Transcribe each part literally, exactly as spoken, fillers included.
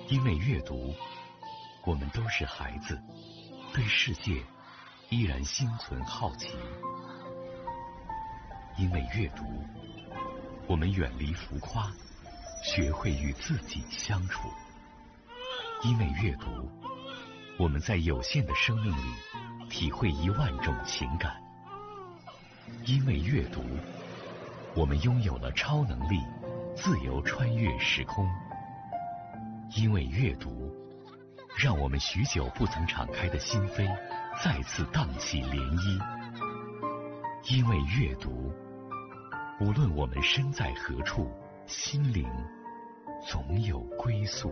因为阅读，我们都是孩子，对世界依然心存好奇。因为阅读，我们远离浮夸，学会与自己相处。因为阅读，我们在有限的生命里体会一万种情感。因为阅读，我们拥有了超能力，自由穿越时空。因为阅读，让我们许久不曾敞开的心扉再次荡起涟漪。因为阅读，无论我们身在何处，心灵总有归宿。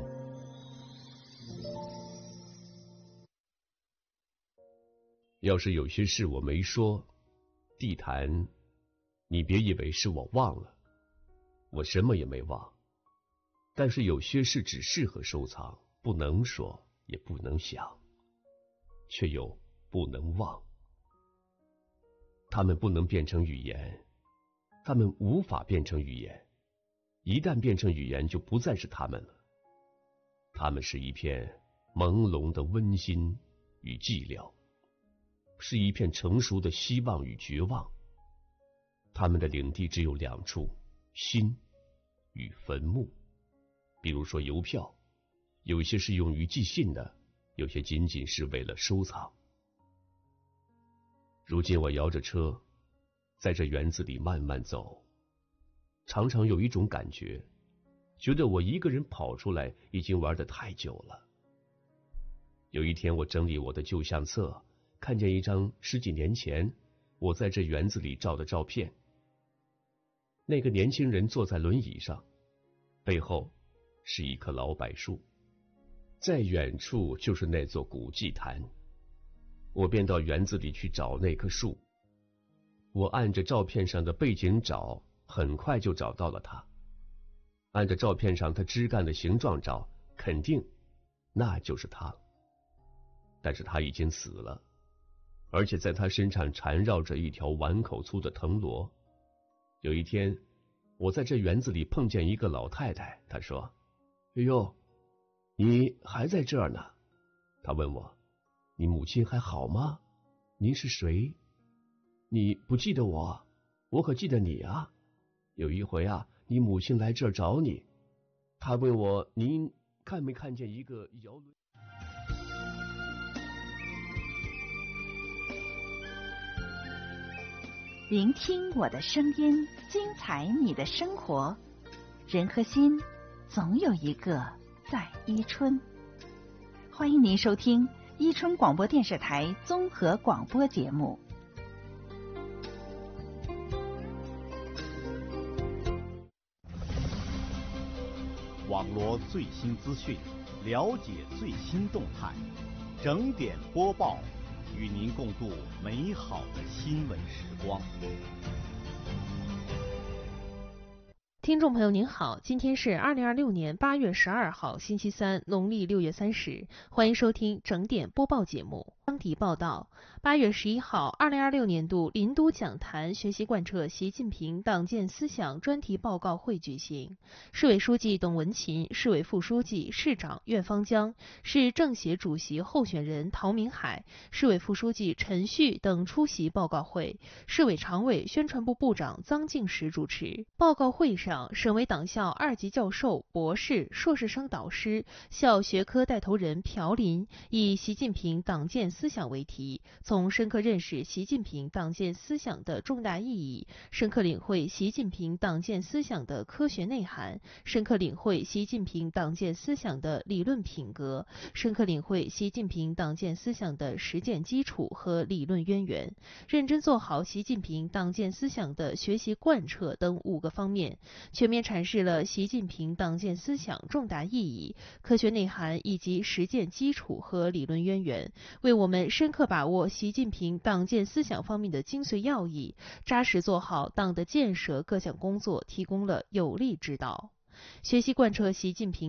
要是有些事我没说，地坛，你别以为是我忘了，我什么也没忘。但是有些事只适合收藏，不能说，也不能想，却又不能忘。它们不能变成语言，它们无法变成语言，一旦变成语言，就不再是它们了。它们是一片朦胧的温馨与寂寥，是一片成熟的希望与绝望。他们的领地只有两处，心与坟墓。比如说邮票，有些是用于寄信的，有些仅仅是为了收藏。如今我摇着车，在这园子里慢慢走，常常有一种感觉，觉得我一个人跑出来已经玩得太久了。有一天我整理我的旧相册，看见一张十几年前我在这园子里照的照片。那个年轻人坐在轮椅上，背后是一棵老柏树，在远处就是那座古祭坛。我便到园子里去找那棵树，我按着照片上的背景找，很快就找到了它。按着照片上它枝干的形状找，肯定那就是它。但是它已经死了，而且在它身上缠绕着一条碗口粗的藤萝。有一天，我在这园子里碰见一个老太太，她说：“哎呦，你还在这儿呢？”她问我：“你母亲还好吗？您是谁？你不记得我，我可记得你啊。有一回啊，你母亲来这儿找你，她问我您看没看见一个摇轮。” 聆听我的声音，精彩你的生活。人和心，总有一个在伊春。欢迎您收听伊春广播电视台综合广播节目。 网罗最新资讯，了解最新动态，整点播报，与您共度美好的新闻时光。 听众朋友您好，今天是二零二六年八月十二号星期三，农历六月三十，欢迎收听整点播报节目。张迪报道，八月十一号，二零二六年度林都讲坛学习贯彻习近平党建思想专题报告会举行，市委书记董文勤、市委副书记、市长苑方江、市政协主席候选人陶明海、市委副书记陈旭等出席报告会，市委常委、宣传部部长臧敬实主持。报告会上，省委党校二级教授、博士、硕士生导师、校学科带头人朴林以习近平党建思想为题，从深刻认识习近平党建思想的重大意义，深刻领会习近平党建思想的科学内涵，深刻领会习近平党建思想的理论品格，深刻领会习近平党建思想的实践基础和理论渊源，认真做好习近平党建思想的学习贯彻等五个方面，全面阐释了习近平党建思想重大意义、科学内涵以及实践基础和理论渊源，为我们深刻把握习近平党建思想方面的精髓要义，扎实做好党的建设各项工作提供了有力指导。学习贯彻习近平